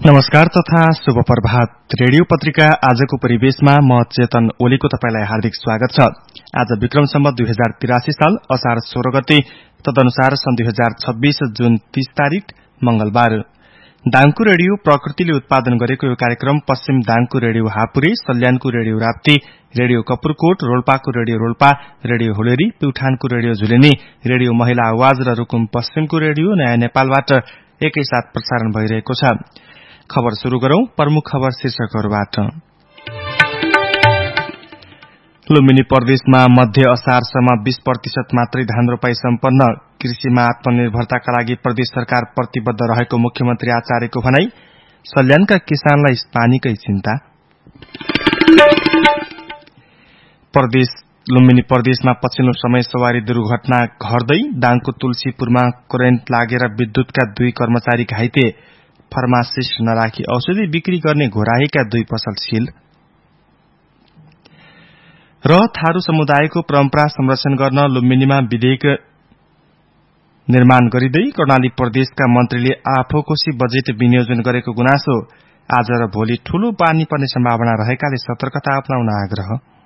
नमस्कार तथा शुभ प्रभात। रेडियो पत्रिका आजको परिवेशमा म चेतन ओलीको तपाईलाई हार्दिक स्वागत छ। आज विक्रम सम्वत 2083 साल असार 16 गते, तदनुसार सन् 2026 जुन 30 तारिक मंगलबार। दाङको रेडियो प्रकृतिले उत्पादन गरेको यो कार्यक्रम पश्चिम दाङको radio Hapure, सल्यानको radio Rapti, radio Kapurkot, रोल्पाको radio Rolpa, radio हुलेरी, प्युठानको रेडियो झुलेनी, रेडियो महिला आवाज र रुकुम पश्चिमको रेडियो नयाँ नेपालबाट एकैसाथ प्रसारण भइरहेको छ। खबर शुरू गरौं। प्रमुख खबर शीर्षकहरूबाट। लुम्बिनी प्रदेशमा मध्य असारसम्म 20% मात्रै धान रोपाई सम्पन्न। कृषिमा आत्मनिर्भरताका लागि प्रदेश सरकार प्रतिबद्ध रहेको मुख्यमन्त्री आचार्यको भनाई। सल्यानका किसानलाई पानीकै चिन्ता। लुम्बिनी प्रदेशमा पछिल्लो समय सवारी दुर्घटना घट्दै। दाङको तुलसीपुरमा करेन्ट लागेर विद्युतका 2 कर्मचारी घाइते। फार्मासिस्ट नराखी औषधि बिक्री गर्ने घोराहीका 2 पसल सील। र थारू समुदायको परम्परा संरक्षण गर्न लुम्बिनीमा विधेयक निर्माण गरिँदै कर्णाली प्रदेशका मन्त्रीले आफूकोशी बजेट विनियोजन गरेको गुनासो। आज र भोलि ठूलो पानी पर्ने सम्भावना रहेकाले सतर्कता अपनाउन आग्रह।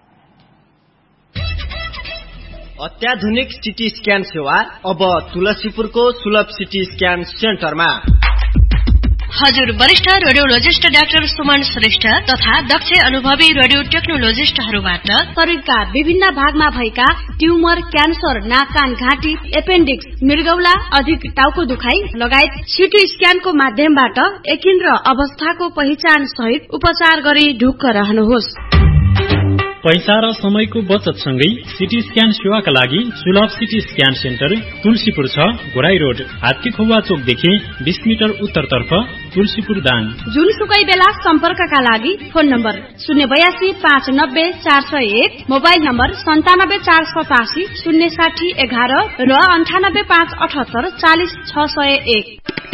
अत्याधुनिक सिटी स्क्यान सेवा अब तुलसीपुरको सुलभ सिटी स्क्यान सेन्टरमा। हजुर वरिष्ठ रेडियोलोजिस्ट डाक्टर सुमन श्रेष्ठ तथा दक्ष अनुभवी रेडियो टेक्नोलोजिस्टहरूबाट शरीरका विभिन्न भागमा भएका ट्युमर, क्यान्सर, नाक कान घाँटी, एपेन्डिक्स, मृगौला, अधिक टाउको दुखाइ लगायत सिटी स्क्यानको माध्यमबाट एकिन्द्र अवस्थाको पहिचान सहित उपचार गरी ढुक्क रहनुहोस्। पैसा र समयको बचत सँगै सिटी स्क्यान सेवाका लागि सुलभ CT scan centre Tulsipur 6 Ghorahi road, हात्तीखौवा चोकदेखि 20 metre उत्तरतर्फ, तुलसीपुर दाङ। जुनसुकै बेला सम्पर्कका लागि फोन नम्बर 082 590 401, मोबाइल नम्बर 97 487 060 11 र 98 578 40 601।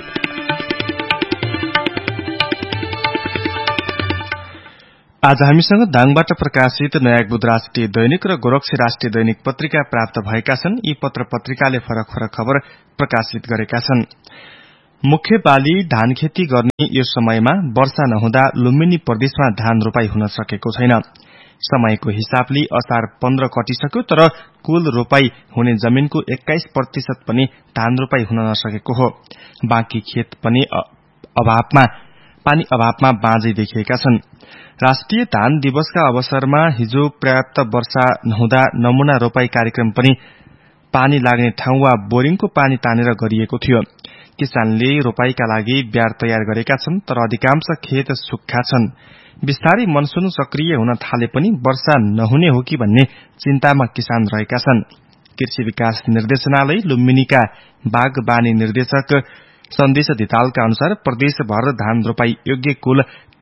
आज हामीसँग दाङबाट प्रकाशित नयाँ बुध राष्ट्रिय दैनिक र गोरक्षी राष्ट्रिय दैनिक पत्रिका प्राप्त भएका छन्। यी पत्र पत्रिकाले फरक फरक खबर प्रकाशित गरेका छन्। मुख्य बाली धान खेती गर्ने यो समयमा वर्षा नहुँदा लुम्बिनी प्रदेशमा धान रोपाई हुन सकेको छैन। समयको हिसाबले असार 15 कटिसक्यो, तर कुल रोपाई हुने जमिनको 21% पनि धान रोपाई हुन नसकेको हो। बाँकी खेत पनि पानी अभावमा बाँझै देखिएका छन्। राष्ट्रिय धान दिवसका अवसरमा हिजो पर्याप्त वर्षा नहुँदा नमूना रोपाई कार्यक्रम पनि पानी लाग्ने ठाउँ वा बोरिङको पानी तानेर गरिएको थियो। किसानले रोपाईका लागि ब्यार तयार गरेका छन्, तर अधिकांश खेत सुक्खा छन्। बिस्तारै मनसुन सक्रिय हुन थाले पनि वर्षा नहुने हो कि भन्ने चिन्तामा किसान रहेका छन्। कृषि विकास निर्देशनालय लुम्बिनीका बागबानी निर्देशक सन्देश धितालका अनुसार प्रदेशभर धान रोपाई योग्य कुल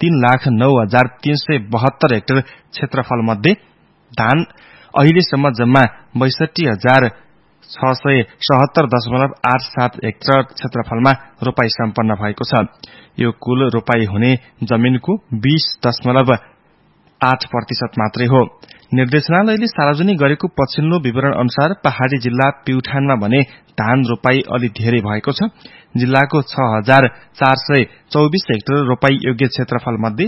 3,09,372 हेक्टर क्षेत्रफल मध्ये धान अहिलेसम्म जम्मा 62,677.87 हेक्टर क्षेत्रफलमा रोपाई सम्पन्न भएको छ। यो कुल रोपाई हुने जमिनको 20.8% मात्रै हो। निर्देशनालयले सार्वजनिक गरेको पछिल्लो विवरण अनुसार पहाड़ी जिल्ला प्युठानमा भने धान रोपाई अलि धेरै भएको छ। जिल्लाको 6,424 हेक्टर रोपाई योग्य क्षेत्रफल मध्ये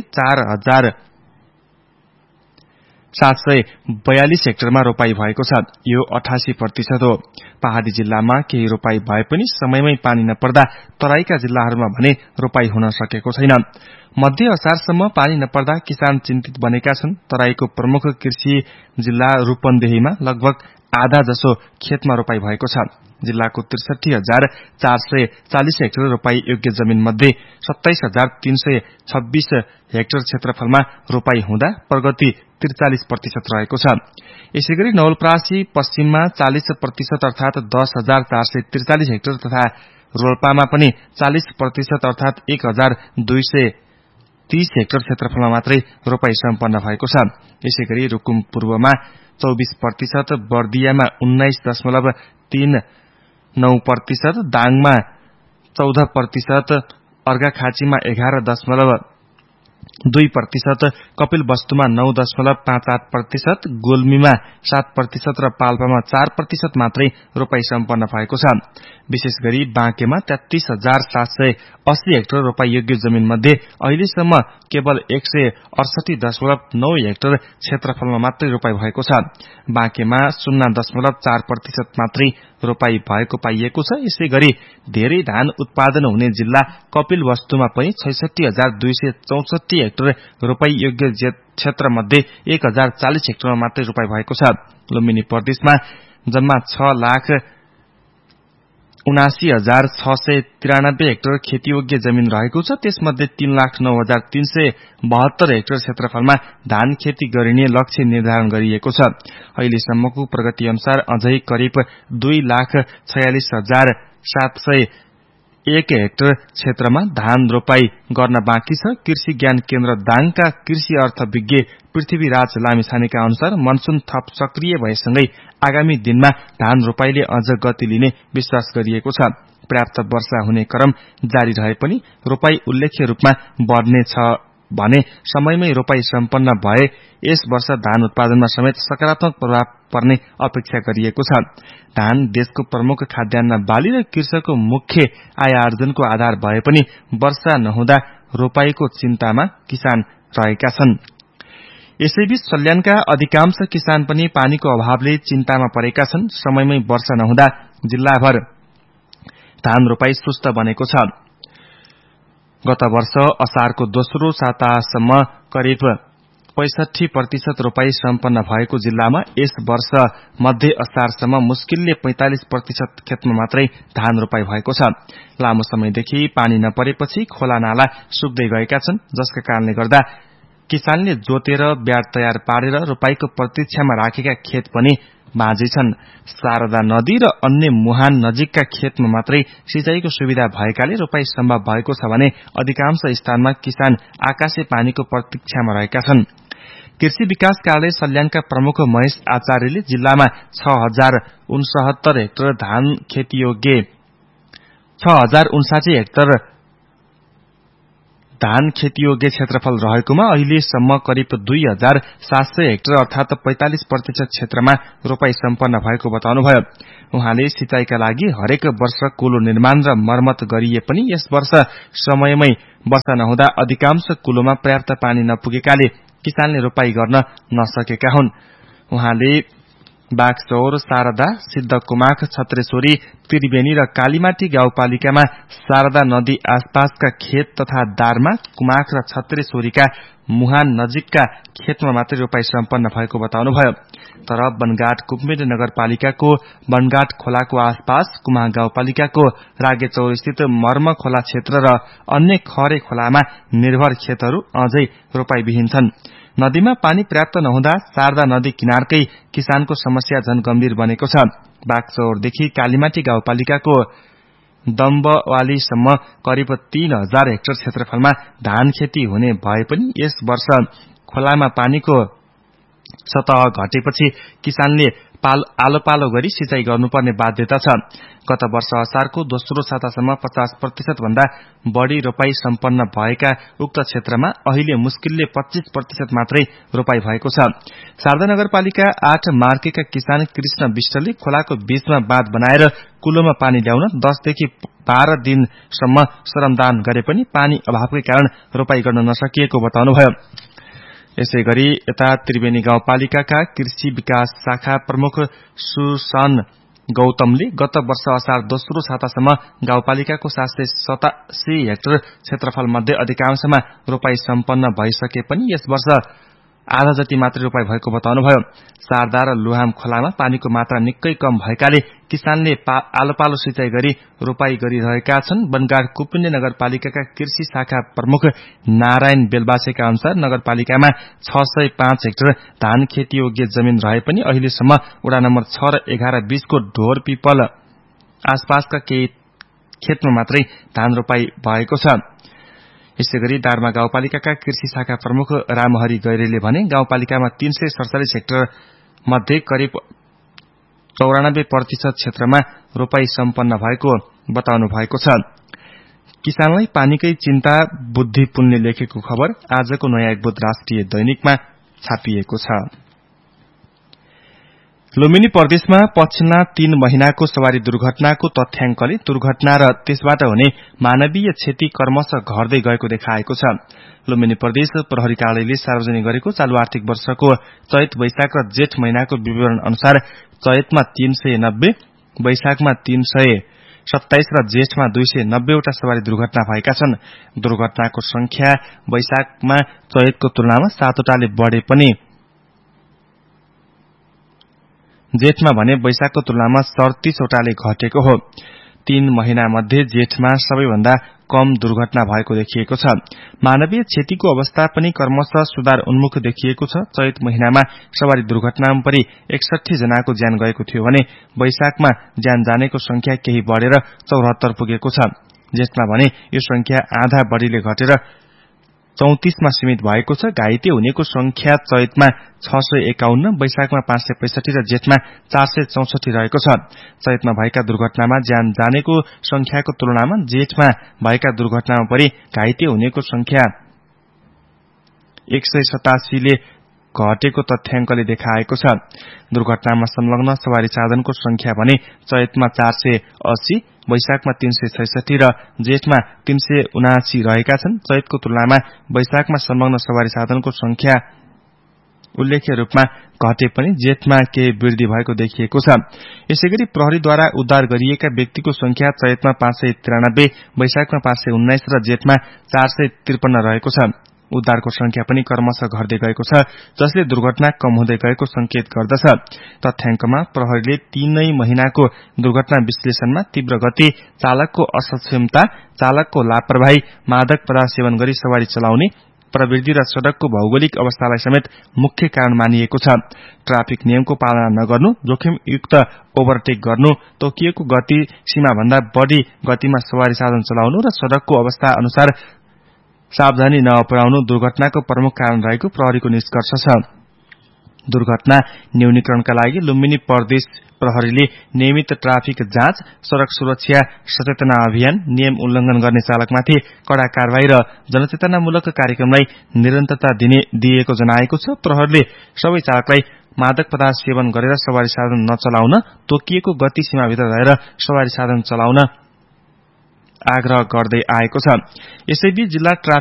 4,742 हेक्टरमा रोपाई भएको छ। यो 88% हो। पहाड़ी जिल्लामा केही रोपाई भए पनि समयमै पानी नपर्दा तराईका जिल्लाहरूमा भने रोपाई हुन सकेको छैन। मध्य असारसम्म पानी नपर्दा किसान चिन्तित बनेका छन्। तराईको प्रमुख कृषि जिल्ला रूपन्देहीमा लगभग आधा जसो खेतमा रोपाई भएको छ। जिल्लाको 63,440 हेक्टर रोपाई योग्य जमिन मध्ये 27,326 हेक्टर क्षेत्रफलमा रोपाई हुँदा प्रगति 43% रहेको छ। यसैगरी नवलपरासी पश्चिममा 40% अर्थात 10,443 हेक्टर तथा रोल्पामा पनि 40% अर्थात 1,230 हेक्टर क्षेत्रफलमा मात्रै रोपाई सम्पन्न भएको छ। यसैगरी रुकुम पूर्वमा 24%, बर्दियामा 19.39%, दाङमा 14%, अर्घाखाँचीमा 2%, कपिल वस्तुमा 9.58%, गोल्मीमा 7% र पाल्पामा 4% मात्रै रोपाई सम्पन्न भएको छ। विशेष गरी बाँकेमा 33,780 हेक्टर रोपाई योग्य जमिन मध्ये अहिलेसम्म केवल 168.9 हेक्टर क्षेत्रफलमा मात्रै रोपाई भएको छ। बाँकेमा 0.4% मात्रै रोपाई भएको पाइएको छ। यसैगरी धेरै धान उत्पादन हुने जिल्ला कपिल वस्तुमा पनि 66,264 हेक्टर रोपाई योग्य क्षेत्र मध्ये 1,040 हेक्टरमा मात्रै रोपाई भएको छ। लुम्बिनी प्रदेशमा जम्मा 6,79,693 हेक्टर खेतीयोग्य जमिन रहेको छ। त्यसमध्ये 3,09,372 हेक्टर क्षेत्रफलमा धान खेती गरिने लक्ष्य निर्धारण गरिएको छ। अहिलेसम्मको प्रगति अनुसार अझै करिब 2,46,701 हेक्टर क्षेत्रमा धान रोपाई गर्न बाँकी छ। कृषि ज्ञान केन्द्र दाङका कृषि अर्थविज्ञ पृथ्वीराज लामिछानेका अनुसार मनसून थप सक्रिय भएसँगै आगामी दिनमा धान रोपाईले अझ गति लिने विश्वास गरिएको छ। पर्याप्त वर्षा हुने क्रम जारी रहे पनि रोपाई उल्लेख्य रूपमा बढ्नेछ भने समयमै रोपाई सम्पन्न भए यस वर्ष धान उत्पादनमा समेत सकारात्मक प्रभाव पर्ने अपेक्षा गरिएको छ। धान देशको प्रमुख खाद्यान्न बाली र कृषकको मुख्य आय आर्जनको आधार भए पनि वर्षा नहुँदा रोपाईको चिन्तामा किसान रहेका छन्। यसैबीच सल्यानका अधिकांश किसान पनि पानीको अभावले चिन्तामा परेका छन्। समयमै वर्षा नहुँदा जिल्लाभर धान रोपाई सुस्त बनेको छ। गत वर्ष असारको दोस्रो सातासम्म करिब 65% रोपाई सम्पन्न भएको जिल्लामा यस वर्ष मध्य असारसम्म मुस्किलले 45% खेतमा मात्रै धान रोपाई भएको छ। लामो समयदेखि पानी नपरेपछि खोला नाला सुक्दै गएका छन्, जसका कारणले गर्दा किसानले जोतेर ब्याड तयार पारेर रोपाईको प्रतीक्षामा राखेका खेत पनि बाँझै छन्। शारदा नदी र अन्य मुहान नजिकका खेतमा मात्रै सिंचाईको सुविधा भएकाले रोपाई सम्भव भएको छ भने अधिकांश स्थानमा किसान आकाशे पानीको प्रतीक्षामा रहेका छन्। कृषि विकास कार्यालय सल्यानका प्रमुख महेश आचार्यले जिल्लामा 6,069 हेक्टर धान खेतीयोग्य 6,059 हेक्टर धान खेतीयोग्य क्षेत्रफल रहेकोमा अहिलेसम्म करिब 2,700 हेक्टर अर्थात 45% क्षेत्रमा रोपाई सम्पन्न भएको बताउनुभयो। उहाँले सिंचाईका लागि हरेक वर्ष कुलो निर्माण र मर्मत गरिए पनि यस वर्ष समयमै वर्षा नहुँदा अधिकांश कुलोमा पर्याप्त पानी नपुगेकाले किसानले रोपाई गर्न नसकेका हुन्। उहाँले बागचौर, शारदा, सिद्धकुमाख, छत्रेश्वरी, त्रिवेणी र कालीमाटी गाउँपालिकामा शारदा नदी आसपासका खेत तथा दारमा, कुमाख र छत्रेश्वरीका मुहान नजिकका खेतमा मात्रै रोपाई सम्पन्न भएको बताउनुभयो। तर बनगाट कुपमेट नगरपालिकाको बनगाट खोलाको आसपास, कुमाख गाउँपालिकाको रागेचौर स्थित मर्म खोला क्षेत्र र अन्य खरे खोलामा निर्भर खेतहरू अझै रोपाईविहीन छन्। नदीमा पानी पर्याप्त नहुँदा शारदा नदी किनारकै किसानको समस्या झन गम्भीर बनेको छ। बागचौरदेखि कालीमाटी गाउँपालिकाको दम्बवालीसम्म करिब 3,000 हेक्टर क्षेत्रफलमा धान खेती हुने भए पनि यस वर्ष खोलामा पानीको सतह घटेपछि किसानले आलो पालो गरी सिंचाई गर्नुपर्ने बाध्यता छ। गत वर्ष असारको दोस्रो सातासम्म 50% भन्दा बढ़ी रोपाई सम्पन्न भएका उक्त क्षेत्रमा अहिले मुस्किलले 25% मात्रै रोपाई भएको छ। शारदा नगरपालिका 8 मार्केका किसान कृष्ण विष्टले खोलाको बीचमा बाँध बनाएर कुलोमा पानी ल्याउन 10 देखि 12 दिनसम्म श्रमदान गरे पनि पानी अभावकै कारण रोपाई गर्न नसकिएको बताउनुभयो। यसैगरी यता त्रिवेणी गाउँपालिकाका कृषि विकास शाखा प्रमुख सुसन गौतमले गत वर्ष असार दोस्रो सातासम्म गाउँपालिकाको 787 हेक्टर क्षेत्रफल मध्ये अधिकांशमा रोपाई सम्पन्न भइसके पनि यस वर्ष आधा जति मात्रै रोपाई भएको बताउनुभयो। शारदा र लुहाम खोलामा पानीको मात्रा निकै कम भएकाले किसानले आलो पालो सिंचाई गरी रोपाई गरिरहेका छन्। बनगाड कुपिण्ड नगरपालिकाका कृषि शाखा प्रमुख नारायण बेलबासेका अनुसार नगरपालिकामा 605 हेक्टर धान खेतीयोग्य जमिन रहे पनि अहिलेसम्म वडा नम्बर 6 र 11, 20 को ढोर पिपल आसपासका केही खेतमा मात्रै धान रोपाई भएको छ। यसैगरी दारमा गाउँपालिकाका कृषि शाखा प्रमुख रामहरि गैरेले भने गाउँपालिकामा 347 हेक्टर मध्ये करिब 94% क्षेत्रमा रोपाई सम्पन्न भएको बताउनु भएको छ। किसानलाई पानीकै चिन्ता बुद्धि पुण्य लेखेको खबर आजको नयाँ बुध राष्ट्रिय दैनिकमा छापिएको छ। लुम्बिनी प्रदेशमा पछिल्ला 3 महिनाको सवारी दुर्घटनाको तथ्याङ्कले दुर्घटना र त्यसबाट हुने मानवीय क्षति क्रमशः घट्दै गएको देखाएको छ। लुम्बिनी प्रदेश प्रहरी कार्यालयले सार्वजनिक गरेको चालू आर्थिक वर्षको चैत वैशाख र जेठ महिनाको विवरण अनुसार चैतमा 390, वैशाखमा 327 र जेठमा 290 वटा सवारी दुर्घटना भएका छन्। दुर्घटनाको संख्या वैशाखमा चैतको तुलनामा 7 वटाले बढे पनि जेठमा भने वैशाखको तुलनामा 37 वटाले घटेको हो। 3 महिना मध्ये जेठमा सबैभन्दा कम दुर्घटना भएको देखिएको छ। मानवीय क्षतिको अवस्था पनि क्रमशः सुधार उन्मुख देखिएको छ। चैत महिनामा सवारी दुर्घटनामा परि 61 जनाको ज्यान गएको थियो भने वैशाखमा ज्यान जानेको संख्या केही बढेर 74 पुगेको छ। जेठमा भने यो संख्या आधा बढीले घटेर 34 मा सीमित भएको छ। घाइते हुनेको संख्या चैतमा 651, वैशाखमा 565 र जेठमा 464 रहेको छ। चैतमा भएका दुर्घटनामा ज्यान जानेको संख्याको तुलनामा जेठमा भएका दुर्घटनामा परि घाइते हुनेको संख्या 187 ले घटेको तथ्याङ्कले देखाएको छ। दुर्घटनामा संलग्न सवारी साधनको संख्या भने चैतमा 480, वैशाखमा 366 र जेठमा 379 रहेका छन्। चैतको तुलनामा वैशाखमा संलग्न सवारी साधनको संख्या उल्लेख्य रूपमा घटे पनि जेठमा केही वृद्धि भएको देखिएको छ। यसैगरी प्रहरीद्वारा उद्धार गरिएका व्यक्तिको संख्या चैतमा 593, वैशाखमा 519 र जेठमा 453 रहेको छ। उद्धारको संख्या पनि क्रमशः घट्दै गएको छ, जसले दुर्घटना कम हुँदै गएको संकेत गर्दछ। तथ्याङ्कमा प्रहरीले 3 महिनाको दुर्घटना विश्लेषणमा तीव्र गति, चालकको असक्षमता, चालकको लापरवाही, मादक पदार्थ सेवन गरी सवारी चलाउने प्रवृत्ति र सड़कको भौगोलिक अवस्थालाई समेत मुख्य कारण मानिएको छ। ट्राफिक नियमको पालना नगर्नु, जोखिमयुक्त ओभरटेक गर्नु, तोकिएको गति सीमाभन्दा बढ़ी गतिमा सवारी साधन चलाउनु र सड़कको अवस्था अनुसार सावधानी नअपनाउनु दुर्घटनाको प्रमुख कारण रहेको प्रहरीको निष्कर्ष छ। दुर्घटना न्यूनीकरणका लागि लुम्बिनी प्रदेश प्रहरीले नियमित ट्राफिक जाँच, सड़क सुरक्षा सचेतना अभियान, नियम उल्लंघन गर्ने चालकमाथि कड़ा कारवाही र जनचेतनामूलक कार्यक्रमलाई निरन्तरता दिएको जनाएको छ। प्रहरीले सबै चालकलाई मादक पदार्थ सेवन गरेर सवारी साधन नचलाउन, तोकिएको गति सीमाभित्र रहेर सवारी साधन चलाउन आग्रह गर्दै आएको छ। यसैबीच जिल्ला